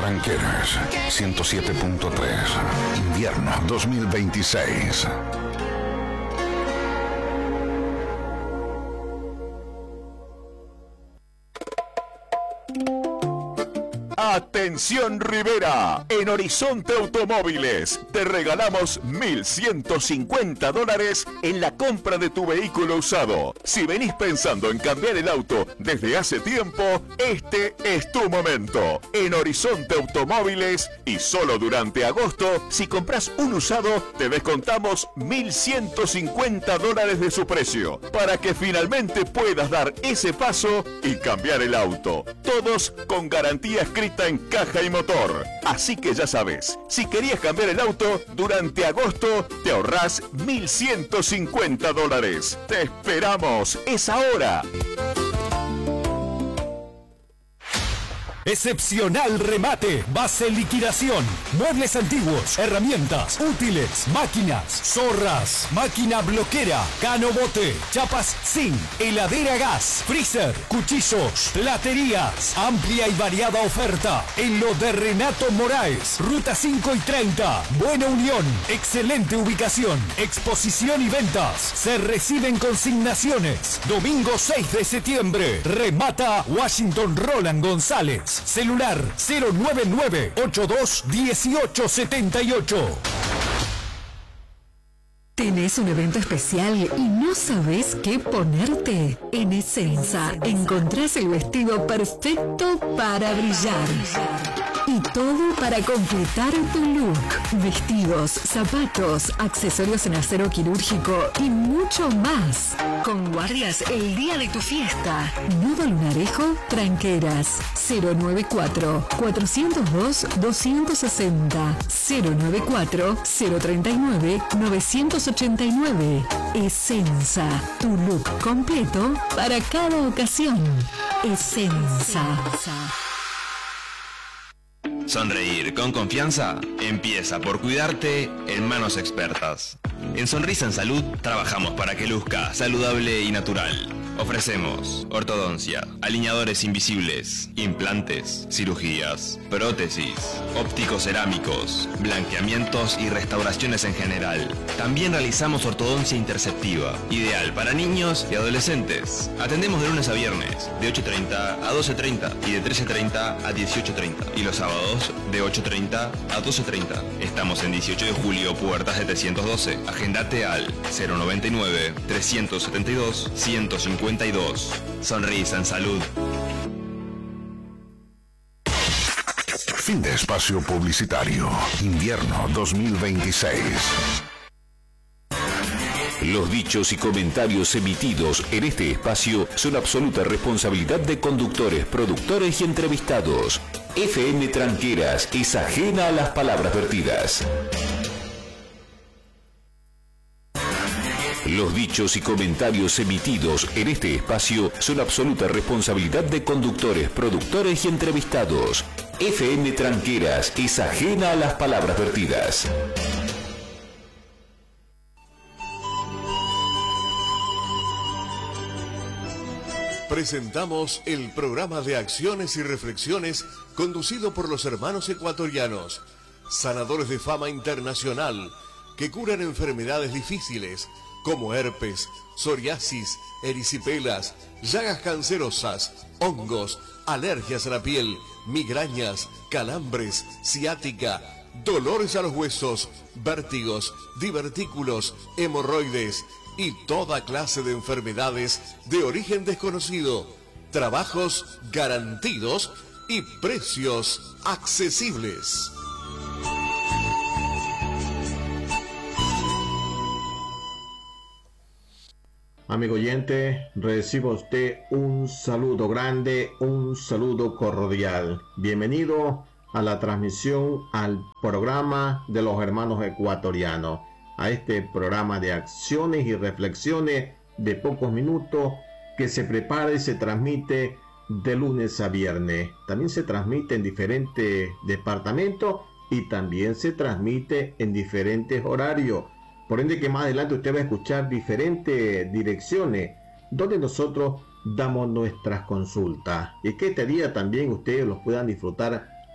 Tranqueras 107.3. Invierno 2026. Atención Rivera, en Horizonte Automóviles te regalamos $1.150 en la compra de tu vehículo usado. Si venís pensando en cambiar el auto desde hace tiempo, este es tu momento. En Horizonte Automóviles y solo durante agosto, si compras un usado, te descontamos $1.150 de su precio para que finalmente puedas dar ese paso y cambiar el auto. Todos con garantía escrita en caja y motor. Así que ya sabes, si querías cambiar el auto, durante agosto te ahorrás $1.150. ¡Te esperamos! ¡Es ahora! Excepcional remate, base liquidación, muebles antiguos, herramientas, útiles, máquinas, zorras, máquina bloquera, canobote, chapas zinc, heladera gas, freezer, cuchillos, platerías, amplia y variada oferta en lo de Renato Moraes, Ruta 5 y 30, Buena Unión, excelente ubicación, exposición y ventas, se reciben consignaciones, domingo 6 de septiembre, remata Washington Roland González. Celular 099-821878. ¿Tenés un evento especial y no sabés qué ponerte? En Essenza encontrás el vestido perfecto para brillar. Y todo para completar tu look. Vestidos, zapatos, accesorios en acero quirúrgico y mucho más. Con guardias el día de tu fiesta. Nuevo Lunarejo, Tranqueras. 094-402-260. 094-039-989. Essenza, tu look completo para cada ocasión. Essenza. Sonreír con confianza empieza por cuidarte en manos expertas. En Sonrisa en Salud trabajamos para que luzca saludable y natural. Ofrecemos ortodoncia, alineadores invisibles, implantes, cirugías, prótesis, ópticos cerámicos, blanqueamientos y restauraciones en general. También realizamos ortodoncia interceptiva, ideal para niños y adolescentes. Atendemos de lunes a viernes, de 8:30 a 12:30 y de 13:30 a 18:30. Y los sábados, de 8:30 a 12:30. Estamos en 18 de julio, puerta 712. Agendate al 099-372-152. Sonrisa en Salud. Fin de espacio publicitario. Invierno 2026. Los dichos y comentarios emitidos en este espacio son absoluta responsabilidad de conductores, productores y entrevistados. FM Tranqueras es ajena a las palabras vertidas. Los dichos y comentarios emitidos en este espacio son absoluta responsabilidad de conductores, productores y entrevistados. FM Tranqueras es ajena a las palabras vertidas. Presentamos el programa de acciones y reflexiones conducido por los hermanos ecuatorianos, sanadores de fama internacional, que curan enfermedades difíciles como herpes, psoriasis, erisipelas, llagas cancerosas, hongos, alergias a la piel, migrañas, calambres, ciática, dolores a los huesos, vértigos, divertículos, hemorroides y toda clase de enfermedades de origen desconocido. Trabajos garantidos y precios accesibles. Amigo oyente, reciba usted un saludo grande, un saludo cordial. Bienvenido a la transmisión al programa de los hermanos ecuatorianos, a este programa de acciones y reflexiones de pocos minutos que se prepara y se transmite de lunes a viernes. También se transmite en diferentes departamentos y también se transmite en diferentes horarios. Por ende que más adelante usted va a escuchar diferentes direcciones donde nosotros damos nuestras consultas. Y que este día también ustedes los puedan disfrutar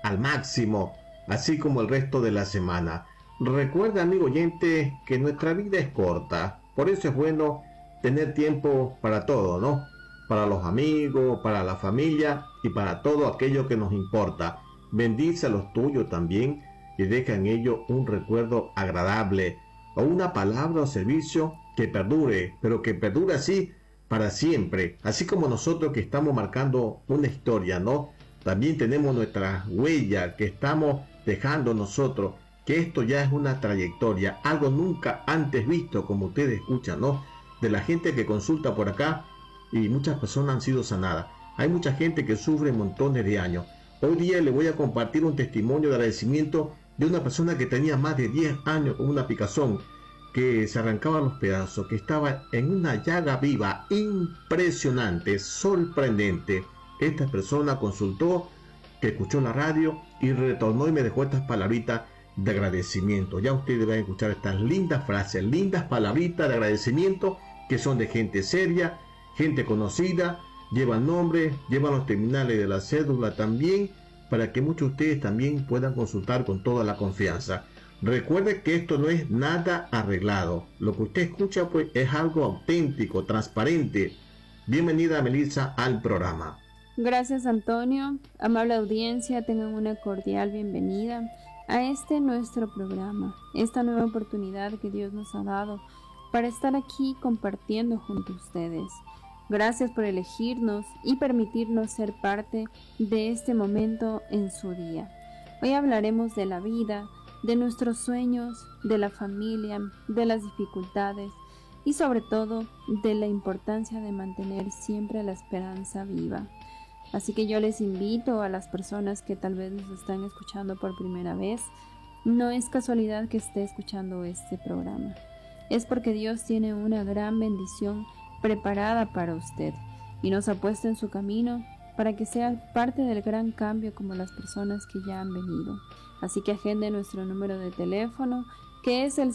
al máximo, así como el resto de la semana. Recuerda, amigo oyente, que nuestra vida es corta, por eso es bueno tener tiempo para todo, ¿no? Para los amigos, para la familia y para todo aquello que nos importa. Bendice a los tuyos también y deja en ellos un recuerdo agradable o una palabra o servicio que perdure, pero que perdure así para siempre, así como nosotros que estamos marcando una historia, ¿no? También tenemos nuestra huella que estamos dejando nosotros, que esto ya es una trayectoria, algo nunca antes visto, como ustedes escuchan, ¿no? De la gente que consulta por acá y muchas personas han sido sanadas. Hay mucha gente que sufre montones de años. Hoy día le voy a compartir un testimonio de agradecimiento de una persona que tenía más de 10 años con una picazón, que se arrancaba los pedazos, que estaba en una llaga viva, impresionante, sorprendente. Esta persona consultó, que escuchó la radio y retornó y me dejó estas palabritas de agradecimiento. Ya ustedes van a escuchar estas lindas frases, lindas palabritas de agradecimiento que son de gente seria, gente conocida, llevan nombre, llevan los terminales de la cédula también, para que muchos de ustedes también puedan consultar con toda la confianza. Recuerde que esto no es nada arreglado. Lo que usted escucha pues es algo auténtico, transparente. Bienvenida, Melissa, al programa. Gracias, Antonio. Amable audiencia, tengan una cordial bienvenida a este nuestro programa, esta nueva oportunidad que Dios nos ha dado para estar aquí compartiendo junto a ustedes. Gracias por elegirnos y permitirnos ser parte de este momento en su día. Hoy hablaremos de la vida, de nuestros sueños, de la familia, de las dificultades y sobre todo de la importancia de mantener siempre la esperanza viva. Así que yo les invito a las personas que tal vez nos están escuchando por primera vez, no es casualidad que esté escuchando este programa. Es porque Dios tiene una gran bendición preparada para usted y nos ha puesto en su camino para que sea parte del gran cambio como las personas que ya han venido. Así que agende nuestro número de teléfono, que es el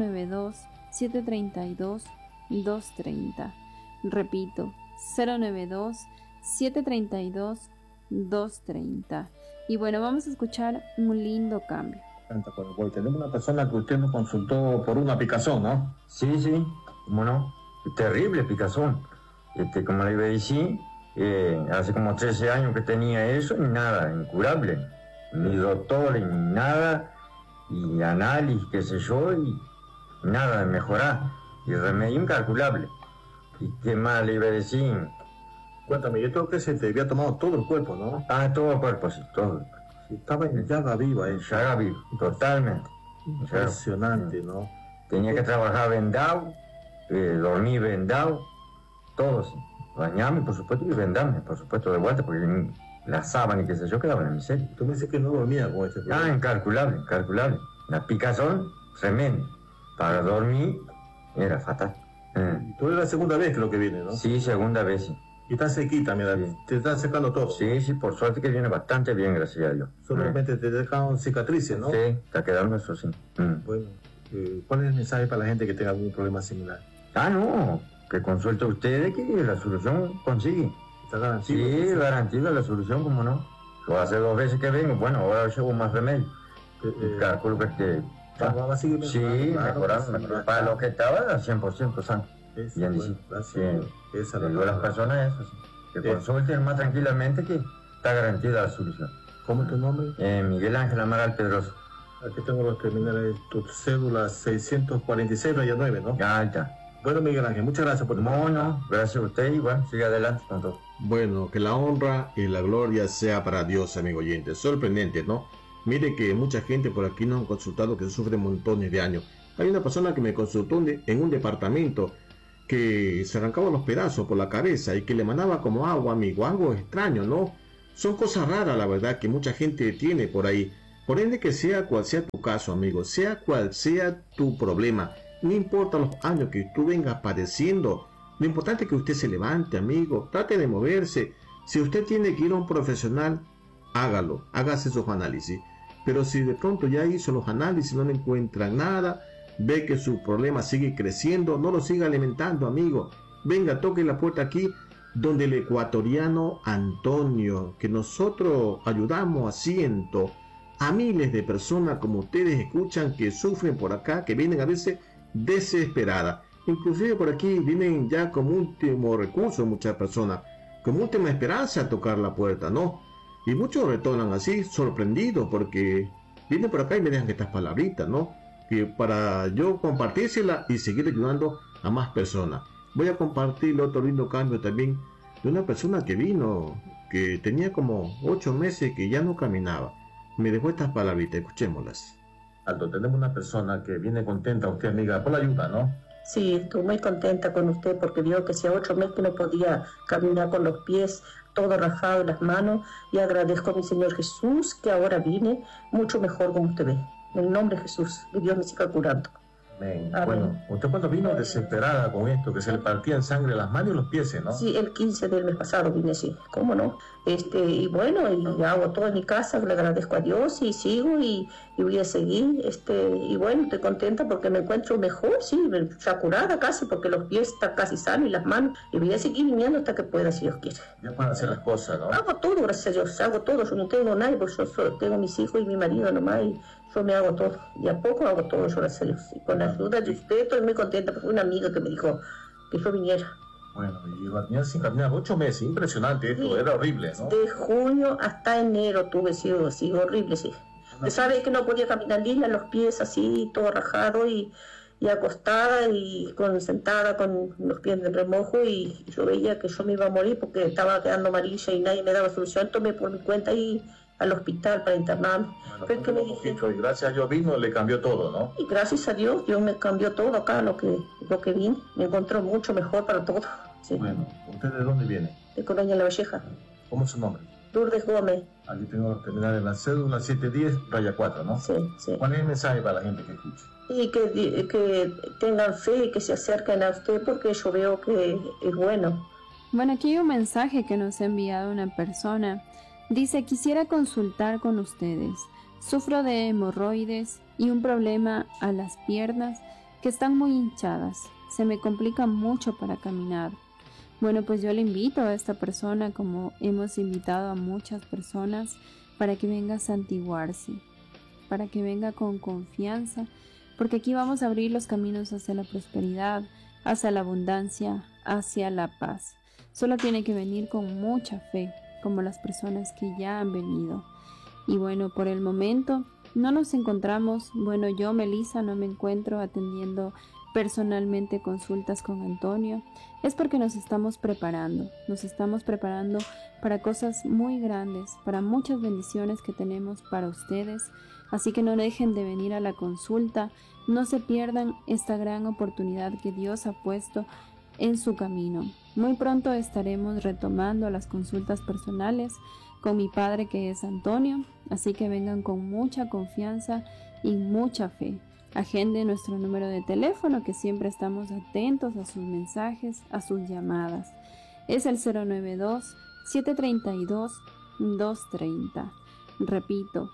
092-732-230. Repito, 092-732-230. Y bueno, vamos a escuchar un lindo cambio. Tenemos una persona que usted nos consultó por una picazón, ¿no? Sí, cómo no. Terrible picazón. Como le iba a decir, hace como 13 años que tenía eso y nada, incurable. Ni doctores, ni nada, y análisis, qué sé yo, y nada de mejorar. Y remedio incalculable. ¿Y qué más le iba a decir? Cuéntame, yo creo que se te había tomado todo el cuerpo, ¿no? Todo el cuerpo, sí, todo. Sí, estaba en llaga viva. Llaga viva, totalmente. Impresionante, ¿no? Tenía que trabajar vendado, dormir vendado, todo, sí. Bañarme, por supuesto, y vendarme, por supuesto, de vuelta, porque la sábana y qué sé yo quedaba en la miseria. Tú me dices que no dormía con ese problema. Incalculable. La picazón, tremenda. Para dormir, era fatal. Tú eres la segunda vez creo que viene, ¿no? Sí, segunda vez, sí. Y está sequita, mira, sí. Te está secando todo. Sí, por suerte que viene bastante bien, gracias a Dios. Solamente te dejaron cicatrices, ¿no? Sí, está quedando eso, sí. Bueno, ¿cuál es el mensaje para la gente que tenga algún problema similar? No, que consulte a ustedes que la solución consigue. ¿Está garantido? Sí, garantida la solución, ¿cómo no? Lo hace 2 veces que vengo, bueno, ahora llevo más remedio. Calculo que va a seguir mejorando. Sí, mejorando. Para lo que estaba, 100% sano. Bien, bueno, gracias. Esa le digo a las personas eso, sí. Que consulten más tranquilamente que está garantida la solución. ¿Cómo es tu nombre? Miguel Ángel Amaral Pedroso. Aquí tengo los terminales, tu cédula 646-9, ¿no? Ahí está. Bueno, Miguel Ángel, muchas gracias por tu gracias a usted y bueno, siga adelante con todo. Bueno, que la honra y la gloria sea para Dios, amigo oyente. Sorprendente, ¿no? Mire que mucha gente por aquí nos han consultado que sufre montones de años. Hay una persona que me consultó en un departamento que se arrancaba los pedazos por la cabeza y que le emanaba como agua, amigo, algo extraño, ¿no? Son cosas raras, la verdad, que mucha gente tiene por ahí. Por ende, que sea cual sea tu caso, amigo, sea cual sea tu problema, no importa los años que tú vengas padeciendo, lo importante es que usted se levante, amigo, trate de moverse. Si usted tiene que ir a un profesional, hágalo, hágase sus análisis. Pero si de pronto ya hizo los análisis y no le encuentran nada, ve que su problema sigue creciendo, no lo siga alimentando, amigo. Venga, toque la puerta aquí donde el ecuatoriano Antonio, que nosotros ayudamos a cientos, a miles de personas como ustedes escuchan que sufren por acá, que vienen a veces desesperadas. Inclusive por aquí vienen ya como último recurso muchas personas, como última esperanza a tocar la puerta, ¿no? Y muchos retornan así, sorprendidos, porque vienen por acá y me dejan estas palabritas, ¿no? Que para yo compartírselas y seguir ayudando a más personas. Voy a compartir otro lindo cambio también de una persona que vino, que tenía como 8 meses que ya no caminaba. Me dejó estas palabritas, escuchémoslas. Aldo, tenemos una persona que viene contenta, usted amiga, por la ayuda, ¿no? Sí, estoy muy contenta con usted porque vio que hacía 8 meses que no podía caminar con los pies, todo rajado en las manos, y agradezco a mi Señor Jesús que ahora vine mucho mejor como usted ve. En el nombre de Jesús, que Dios me siga curando. Amén. Bueno, usted cuando vino desesperada con esto, que se le partían sangre las manos y los pies, ¿no? Sí, el 15 del mes pasado vine así, ¿cómo no? Y bueno, y hago todo en mi casa, le agradezco a Dios y sigo y voy a seguir, y bueno, estoy contenta porque me encuentro mejor, sí, ya curada casi, porque los pies están casi sanos y las manos, y voy a seguir viniendo hasta que pueda, si Dios quiere. Ya pueden hacer las cosas, ¿no? Hago todo, gracias a Dios, hago todo, yo no tengo nadie, porque yo tengo mis hijos y mi marido nomás, y yo me hago todo, y a poco hago todo, yo gracias a Dios, y con la ayuda de usted estoy muy contenta, porque fue una amiga que me dijo que yo viniera. Bueno, y la tenía sin caminar 8 meses, impresionante esto, sí. Era horrible, ¿no? De junio hasta enero tuve, sí, horrible, sí. Usted sabe que no podía caminar lila, los pies así, todo rajado y acostada y sentada con los pies en remojo, y yo veía que yo me iba a morir porque estaba quedando amarilla y nadie me daba solución. Tomé por mi cuenta y al hospital para internarme. Bueno, que me dije, y gracias a Dios vino, le cambió todo, ¿no? Y gracias a Dios, Dios me cambió todo acá, lo que vine, me encontró mucho mejor para todo. Sí. Bueno, ¿usted de dónde viene? De Colonia La Valleja. ¿Cómo es su nombre? Lourdes Gómez. Aquí tengo que terminar en la cédula 710-4, ¿no? Sí, sí. ¿Cuál es el mensaje para la gente que escucha? Y que tengan fe y que se acerquen a usted porque yo veo que es bueno. Bueno, aquí hay un mensaje que nos ha enviado una persona. Dice, quisiera consultar con ustedes. Sufro de hemorroides y un problema a las piernas que están muy hinchadas. Se me complica mucho para caminar. Bueno, pues yo le invito a esta persona, como hemos invitado a muchas personas, para que venga a santiguarse, para que venga con confianza, porque aquí vamos a abrir los caminos hacia la prosperidad, hacia la abundancia, hacia la paz. Solo tiene que venir con mucha fe, como las personas que ya han venido. Y bueno, por el momento no nos encontramos, bueno, yo, Melissa, no me encuentro atendiendo personalmente consultas con Antonio. Es porque nos estamos preparando para cosas muy grandes, para muchas bendiciones que tenemos para ustedes. Así que no dejen de venir a la consulta, no se pierdan esta gran oportunidad que Dios ha puesto en su camino. Muy pronto estaremos retomando las consultas personales con mi padre, que es Antonio, así que vengan con mucha confianza y mucha fe. Agenden nuestro número de teléfono, que siempre estamos atentos a sus mensajes, a sus llamadas. Es el 092-732-230. Repito,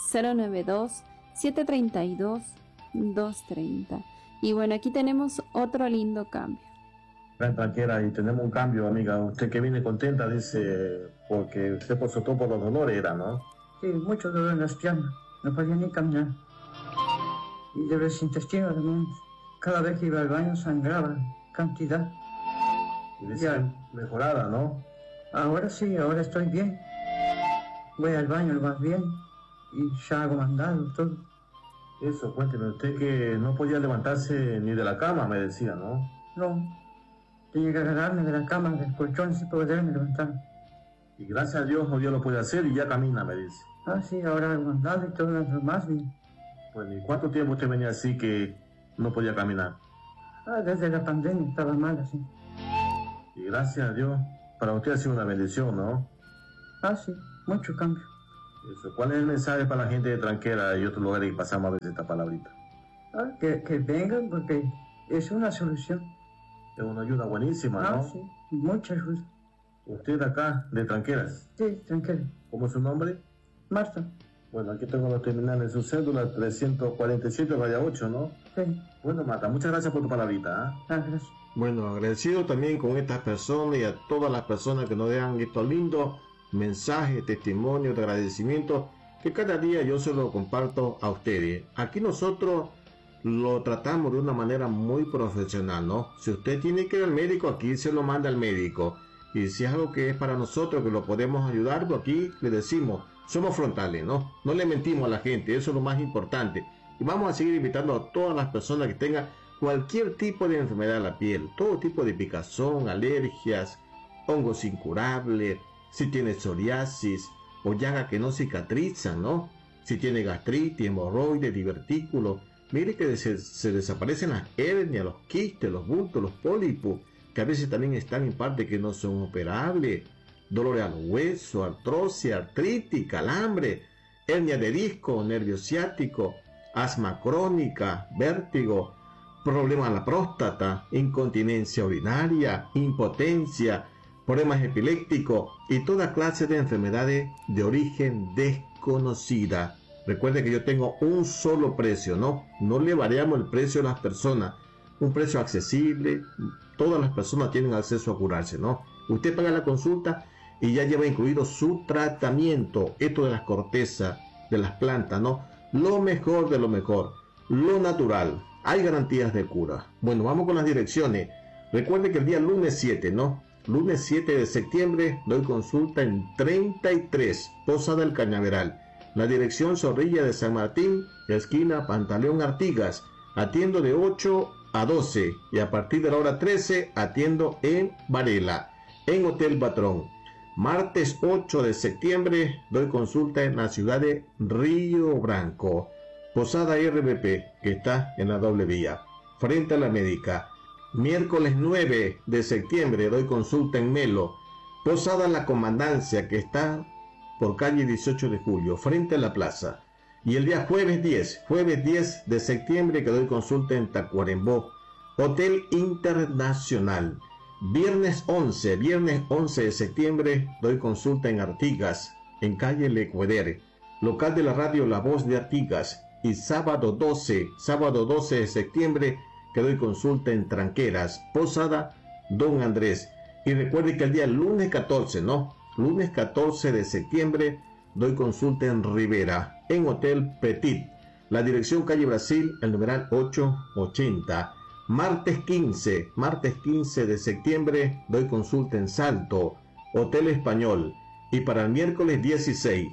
092-732-230. Y bueno, aquí tenemos otro lindo cambio. Tranquera, y tenemos un cambio, amiga. Usted que viene contenta, dice, porque usted pasó todo por los dolores, era, ¿no? Sí, mucho dolor en las piernas. No podía ni caminar. Y de los intestinos también. Cada vez que iba al baño sangraba cantidad. Y decía, mejorada, ¿no? Ahora sí, ahora estoy bien. Voy al baño lo más bien y ya hago mandado, todo. Eso, cuénteme, usted que no podía levantarse ni de la cama, me decía, ¿no? No, tenía que agarrarme de la cama, del colchón, sin poderme levantar. Y gracias a Dios, Dios lo puede hacer y ya camina, me dice. Ah, sí, ahora hago mandado y todo lo más bien. Pues, ¿y cuánto tiempo usted venía así que no podía caminar? Ah, desde la pandemia estaba mal así. Y gracias a Dios, para usted ha sido una bendición, ¿no? Ah, sí, mucho cambio. Eso. ¿Cuál es el mensaje para la gente de Tranquera y otros lugares que pasamos a veces esta palabrita? Ah, que vengan porque es una solución. Es una ayuda buenísima, ¿no? Ah, sí, mucha ayuda. ¿Usted de acá, de Tranqueras? Sí, Tranquera. ¿Cómo es su nombre? Marta. Bueno, aquí tengo los terminales de su cédula, 347-8, ¿no? Sí. Bueno, Marta, muchas gracias por tu palabrita, ¿eh? Ah, gracias. Bueno, agradecido también con estas personas y a todas las personas que nos dejan estos lindos mensajes, testimonios de agradecimiento que cada día yo se lo comparto a ustedes. Aquí nosotros lo tratamos de una manera muy profesional, ¿no? Si usted tiene que ir al médico, aquí se lo manda al médico. Y si es algo que es para nosotros, que lo podemos ayudar, pues aquí le decimos, somos frontales, ¿no? No le mentimos a la gente, eso es lo más importante. Y vamos a seguir invitando a todas las personas que tengan cualquier tipo de enfermedad de la piel, todo tipo de picazón, alergias, hongos incurables, si tiene psoriasis o llagas que no cicatrizan, ¿no? Si tiene gastritis, hemorroides, divertículos, mire que se desaparecen las hernias, los quistes, los bultos, los pólipos, que a veces también están en parte que no son operables, dolores al hueso, artrosis, artritis, calambre, hernia de disco, nervio ciático, asma crónica, vértigo, problemas a la próstata, incontinencia urinaria, impotencia, problemas epilépticos y toda clase de enfermedades de origen desconocida. Recuerde que yo tengo un solo precio, ¿no? No le variamos el precio a las personas. Un precio accesible, todas las personas tienen acceso a curarse, ¿no? Usted paga la consulta y ya lleva incluido su tratamiento. Esto de las cortezas, de las plantas, ¿no? Lo mejor de lo mejor, lo natural. Hay garantías de cura. Bueno, vamos con las direcciones. Recuerde que el día lunes 7, ¿no? Lunes 7 de septiembre doy consulta en 33, Posada del Cañaveral. La dirección Zorrilla de San Martín, esquina Pantaleón Artigas. Atiendo de 8 a 12 y a partir de la hora 13 atiendo en Varela, en Hotel Patrón. Martes 8 de septiembre doy consulta en la ciudad de Río Branco. Posada RBP, que está en la doble vía, frente a la médica. Miércoles 9 de septiembre doy consulta en Melo. Posada La Comandancia, que está por calle 18 de julio, frente a la plaza. Y el día jueves 10 de septiembre que doy consulta en Tacuarembó, Hotel Internacional. Viernes 11 de septiembre doy consulta en Artigas, en calle Lecueder, local de la radio La Voz de Artigas. Y sábado 12 de septiembre que doy consulta en Tranqueras, Posada Don Andrés. Y recuerde que el día lunes 14, ¿no? Lunes 14 de septiembre doy consulta en Rivera, en Hotel Petit. La dirección calle Brasil, el numeral 880. Martes 15 de septiembre doy consulta en Salto, Hotel Español. Y para el miércoles 16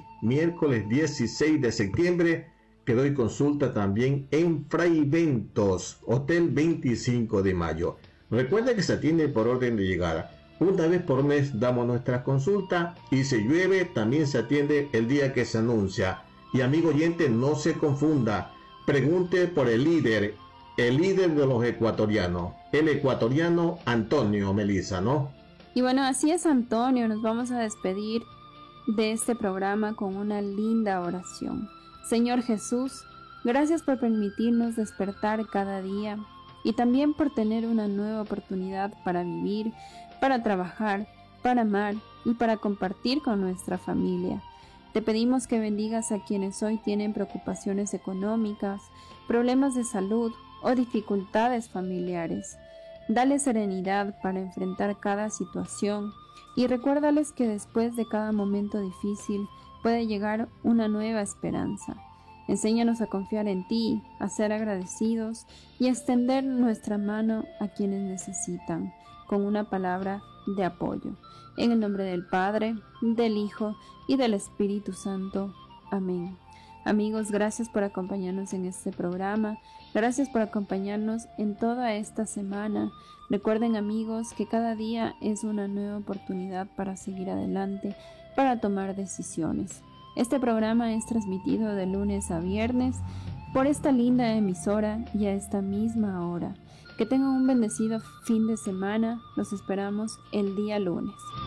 de septiembre que doy consulta también en Fraiventos, Hotel 25 de Mayo. Recuerda que se atiende por orden de llegada. Una vez por mes damos nuestra consulta y si llueve también se atiende el día que se anuncia. Y amigo oyente, no se confunda. Pregunte por el líder de los ecuatorianos, el ecuatoriano Antonio, Melissa, ¿no? Y bueno, así es, Antonio. Nos vamos a despedir de este programa con una linda oración. Señor Jesús, gracias por permitirnos despertar cada día y también por tener una nueva oportunidad para vivir, para trabajar, para amar y para compartir con nuestra familia. Te pedimos que bendigas a quienes hoy tienen preocupaciones económicas, problemas de salud o dificultades familiares. Dale serenidad para enfrentar cada situación y recuérdales que después de cada momento difícil puede llegar una nueva esperanza. Enséñanos a confiar en ti, a ser agradecidos y a extender nuestra mano a quienes necesitan, con una palabra de apoyo. En el nombre del Padre, del Hijo y del Espíritu Santo. Amén. Amigos, gracias por acompañarnos en este programa. Gracias por acompañarnos en toda esta semana. Recuerden, amigos, que cada día es una nueva oportunidad para seguir adelante, para tomar decisiones. Este programa es transmitido de lunes a viernes por esta linda emisora y a esta misma hora. Que tengan un bendecido fin de semana. Los esperamos el día lunes.